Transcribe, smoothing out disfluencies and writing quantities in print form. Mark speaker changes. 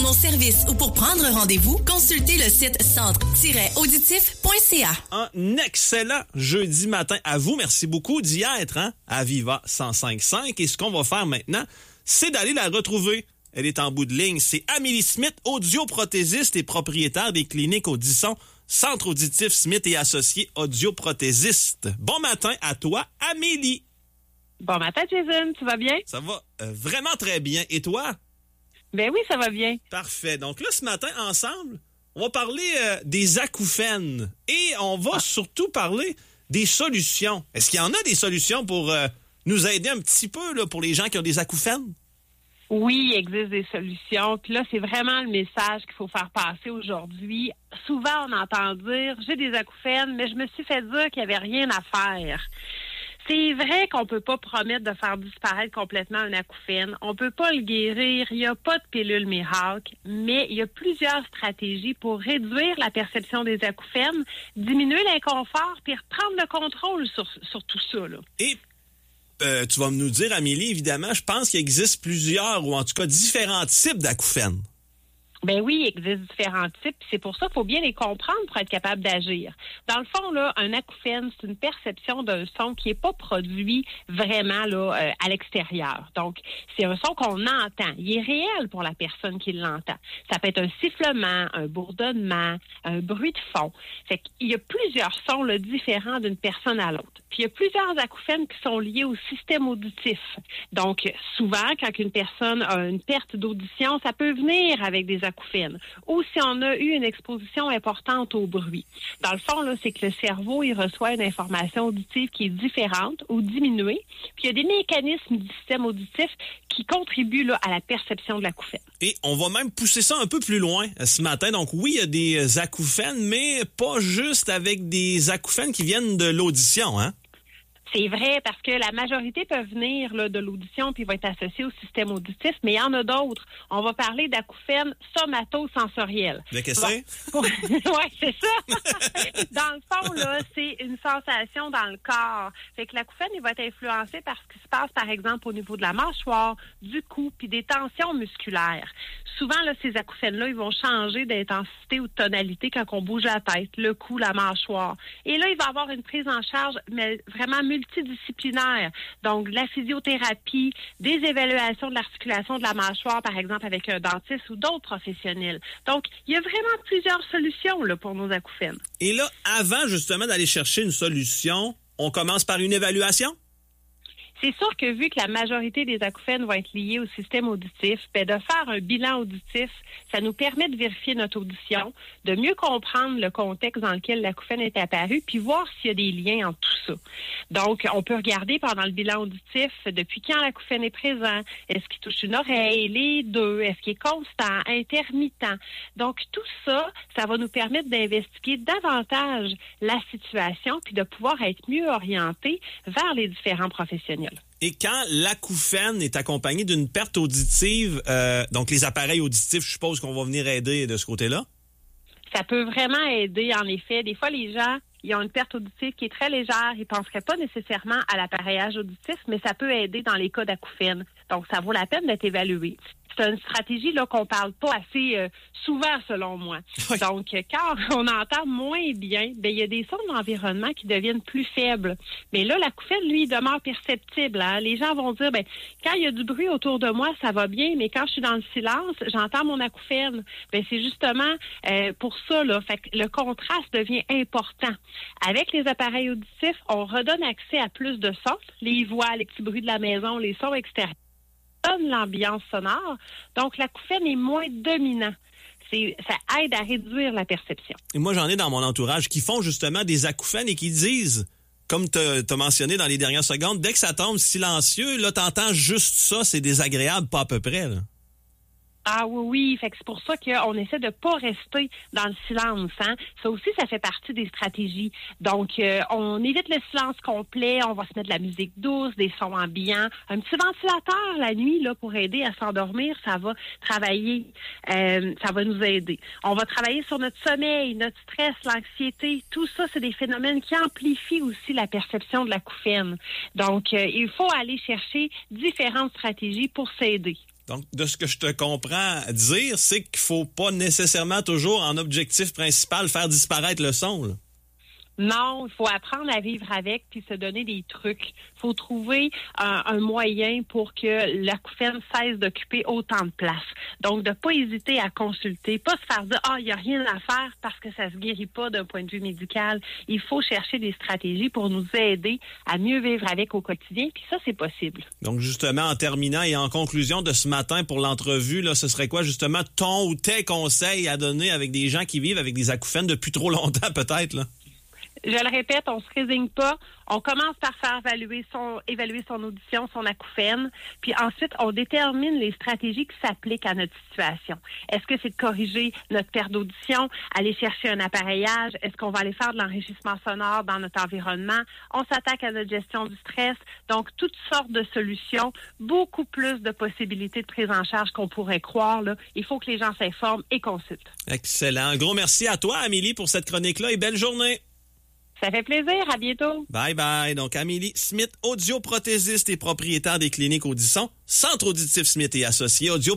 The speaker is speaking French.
Speaker 1: nos services ou pour prendre rendez-vous, consultez le site centre-auditif.ca.
Speaker 2: Un excellent jeudi matin à vous. Merci beaucoup d'y être à Viva 105.5. Et ce qu'on va faire maintenant, c'est d'aller la retrouver. Elle est en bout de ligne. C'est Amélie Smith, audioprothésiste et propriétaire des cliniques Audisson, Centre auditif Smith et associé audioprothésiste. Bon matin à toi, Amélie.
Speaker 3: Bon matin, Jason. Tu vas bien?
Speaker 2: Ça va vraiment très bien. Et toi?
Speaker 3: Ben oui, ça va bien.
Speaker 2: Parfait. Donc là, ce matin, ensemble, on va parler des acouphènes. Et on va surtout parler des solutions. Est-ce qu'il y en a des solutions pour nous aider un petit peu là, pour les gens qui ont des acouphènes?
Speaker 3: Oui, il existe des solutions. Puis là, c'est vraiment le message qu'il faut faire passer aujourd'hui. Souvent, on entend dire « j'ai des acouphènes, mais je me suis fait dire qu'il n'y avait rien à faire ». C'est vrai qu'on peut pas promettre de faire disparaître complètement un acouphène. On peut pas le guérir. Il n'y a pas de pilule miracle. Mais il y a plusieurs stratégies pour réduire la perception des acouphènes, diminuer l'inconfort, puis reprendre le contrôle sur tout ça, là.
Speaker 2: Et tu vas nous dire, Amélie, évidemment, je pense qu'il existe plusieurs, ou en tout cas différents types d'acouphènes.
Speaker 3: Ben oui, il existe différents types. C'est pour ça qu'il faut bien les comprendre pour être capable d'agir. Dans le fond, là, un acouphène, c'est une perception d'un son qui n'est pas produit vraiment là à l'extérieur. Donc, c'est un son qu'on entend. Il est réel pour la personne qui l'entend. Ça peut être un sifflement, un bourdonnement, un bruit de fond. Fait qu'il y a plusieurs sons là, différents d'une personne à l'autre. Puis il y a plusieurs acouphènes qui sont liés au système auditif. Donc, souvent, quand une personne a une perte d'audition, ça peut venir avec des acouphènes. Ou si on a eu une exposition importante au bruit. Dans le fond, là, c'est que le cerveau, il reçoit une information auditive qui est différente ou diminuée. Puis il y a des mécanismes du système auditif qui contribuent là, à la perception de l'acouphène.
Speaker 2: Et on va même pousser ça un peu plus loin ce matin. Donc oui, il y a des acouphènes, mais pas juste avec des acouphènes qui viennent de l'audition, hein?
Speaker 3: C'est vrai, parce que la majorité peut venir là, de l'audition puis va être associée au système auditif, mais il y en a d'autres. On va parler d'acouphènes somatosensoriels.
Speaker 2: Mais qu'est-ce que c'est?
Speaker 3: Oui, c'est ça. Dans le fond, là, c'est une sensation dans le corps. Fait que l'acouphène, il va être influencé par ce qui se passe, par exemple, au niveau de la mâchoire, du cou, puis des tensions musculaires. Souvent, là, ces acouphènes-là, ils vont changer d'intensité ou de tonalité quand on bouge la tête, le cou, la mâchoire. Et là, il va y avoir une prise en charge, mais vraiment multidisciplinaire. Donc, de la physiothérapie, des évaluations de l'articulation de la mâchoire, par exemple, avec un dentiste ou d'autres professionnels. Donc, il y a vraiment plusieurs solutions là, pour nos acouphènes.
Speaker 2: Et là, avant justement d'aller chercher une solution, on commence par une évaluation?
Speaker 3: C'est sûr que vu que la majorité des acouphènes vont être liés au système auditif, de faire un bilan auditif, ça nous permet de vérifier notre audition, de mieux comprendre le contexte dans lequel l'acouphène est apparu, puis voir s'il y a des liens entre tout ça. Donc, on peut regarder pendant le bilan auditif depuis quand l'acouphène est présent, est-ce qu'il touche une oreille, les deux, est-ce qu'il est constant, intermittent. Donc, tout ça, ça va nous permettre d'investiguer davantage la situation, puis de pouvoir être mieux orienté vers les différents professionnels.
Speaker 2: Et quand l'acouphène est accompagné d'une perte auditive, donc les appareils auditifs, je suppose qu'on va venir aider de ce côté-là?
Speaker 3: Ça peut vraiment aider, en effet. Des fois, les gens, ils ont une perte auditive qui est très légère. Ils ne penseraient pas nécessairement à l'appareillage auditif, mais ça peut aider dans les cas d'acouphène. Donc, ça vaut la peine d'être évalué. C'est une stratégie là qu'on parle pas assez souvent, selon moi. Oui. Donc, quand on entend moins bien, ben il y a des sons de l'environnement qui deviennent plus faibles. Mais là, l'acouphène, lui, il demeure perceptible. Hein? Les gens vont dire, ben quand il y a du bruit autour de moi, ça va bien, mais quand je suis dans le silence, j'entends mon acouphène. Ben c'est justement pour ça, là. Fait que le contraste devient important. Avec les appareils auditifs, on redonne accès à plus de sons, les voix, les petits bruits de la maison, les sons extérieurs. Donne l'ambiance sonore. Donc, l'acouphène est moins dominant. Ça aide à réduire la perception.
Speaker 2: Et moi, j'en ai dans mon entourage qui font justement des acouphènes et qui disent, comme tu as mentionné dans les dernières secondes, dès que ça tombe silencieux, là, t'entends juste ça, c'est désagréable, pas à peu près, là.
Speaker 3: Ah oui, fait que c'est pour ça qu'on essaie de pas rester dans le silence. Hein? Ça aussi, ça fait partie des stratégies. Donc, on évite le silence complet, on va se mettre de la musique douce, des sons ambiants, un petit ventilateur la nuit là pour aider à s'endormir, ça va travailler, ça va nous aider. On va travailler sur notre sommeil, notre stress, l'anxiété, tout ça, c'est des phénomènes qui amplifient aussi la perception de l'acouphène. Donc, il faut aller chercher différentes stratégies pour s'aider.
Speaker 2: Donc, de ce que je te comprends dire, c'est qu'il faut pas nécessairement toujours en objectif principal faire disparaître le son, là.
Speaker 3: Non, il faut apprendre à vivre avec puis se donner des trucs. Il faut trouver un moyen pour que l'acouphène cesse d'occuper autant de place. Donc, de pas hésiter à consulter, pas se faire dire « Ah, il n'y a rien à faire parce que ça se guérit pas d'un point de vue médical ». Il faut chercher des stratégies pour nous aider à mieux vivre avec au quotidien, puis ça, c'est possible.
Speaker 2: Donc, justement, en terminant et en conclusion de ce matin pour l'entrevue, là, ce serait quoi, justement, ton ou tes conseils à donner avec des gens qui vivent avec des acouphènes depuis trop longtemps, peut-être, là?
Speaker 3: Je le répète, on se résigne pas. On commence par faire évaluer son audition, son acouphène, puis ensuite, on détermine les stratégies qui s'appliquent à notre situation. Est-ce que c'est de corriger notre perte d'audition, aller chercher un appareillage? Est-ce qu'on va aller faire de l'enrichissement sonore dans notre environnement? On s'attaque à notre gestion du stress. Donc, toutes sortes de solutions, beaucoup plus de possibilités de prise en charge qu'on pourrait croire, là. Il faut que les gens s'informent et consultent.
Speaker 2: Excellent. Un gros merci à toi, Amélie, pour cette chronique-là et belle journée.
Speaker 3: Ça fait plaisir. À bientôt.
Speaker 2: Bye bye. Donc, Amélie Smith, audioprothésiste et propriétaire des cliniques Audisson, Centre auditif Smith et associés,